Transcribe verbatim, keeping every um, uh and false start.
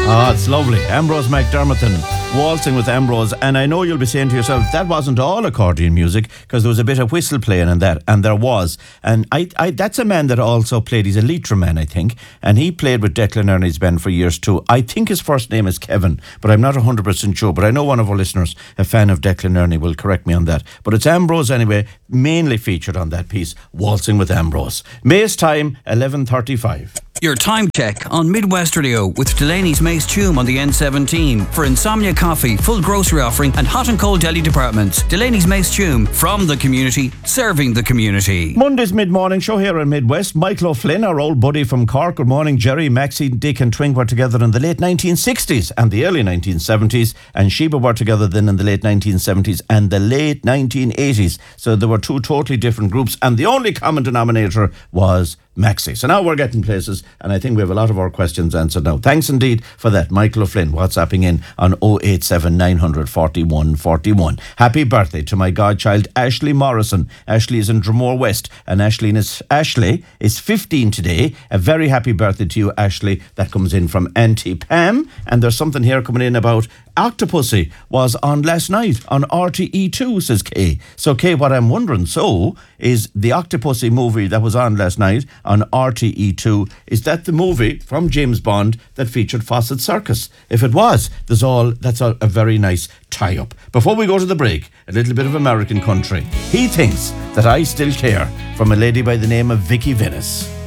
Oh, it's lovely. Ambrose McDermott and Waltzing with Ambrose. And I know you'll be saying to yourself, that wasn't all accordion music, because there was a bit of whistle playing in that, and there was. And I, I that's a man that also played, he's a Leitrim man, I think, and he played with Declan Ernie's band for years too. I think his first name is Kevin, but I'm not one hundred percent sure. But I know one of our listeners, a fan of Declan Ernie, will correct me on that. But it's Ambrose anyway, mainly featured on that piece, Waltzing with Ambrose. May's time, eleven thirty-five. Your time check on Midwest Radio with Delaney's Mace Tume on the N seventeen. For Insomnia Coffee, full grocery offering and hot and cold deli departments. Delaney's Mace Tume, from the community, serving the community. Monday's mid-morning show here in Midwest. Michael O'Flynn, our old buddy from Cork. Good morning. Jerry, Maxie, Dick and Twink were together in the late nineteen sixties and the early nineteen seventies. And Sheba were together then in the late nineteen seventies and the late nineteen eighties. So there were two totally different groups. And the only common denominator was Maxi. So now we're getting places, and I think we have a lot of our questions answered now. Thanks indeed for that, Michael O'Flynn, WhatsApping in on oh eight seven nine forty-one forty-one. Happy birthday to my godchild Ashley Morrison. Ashley is in Dromore West, and Ashley is, Ashley is fifteen today. A very happy birthday to you, Ashley. That comes in from Auntie Pam, and there's something here coming in about Octopussy was on last night on R T E two, says Kay. So Kay, what I'm wondering so is the Octopussy movie that was on last night on R T E two, is that the movie from James Bond that featured Fawcett Circus? If it was, there's all that's a, a very nice tie-up. Before we go to the break, a little bit of American country. He Thinks That I Still Care, from a lady by the name of Vicky Venice.